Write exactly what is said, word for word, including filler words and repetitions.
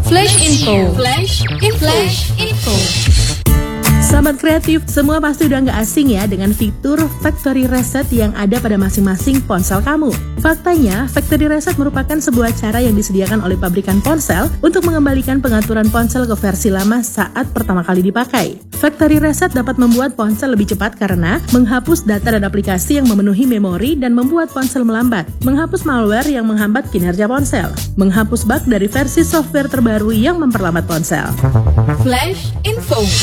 Flash Info. Flash Info. Flash Info. Sahabat kreatif, semua pasti udah nggak asing ya dengan fitur Factory Reset yang ada pada masing-masing ponsel kamu. Faktanya, Factory Reset merupakan sebuah cara yang disediakan oleh pabrikan ponsel untuk mengembalikan pengaturan ponsel ke versi lama saat pertama kali dipakai. Factory Reset dapat membuat ponsel lebih cepat karena menghapus data dan aplikasi yang memenuhi memori dan membuat ponsel melambat, menghapus malware yang menghambat kinerja ponsel, menghapus bug dari versi software terbaru yang memperlambat ponsel. Flash Info.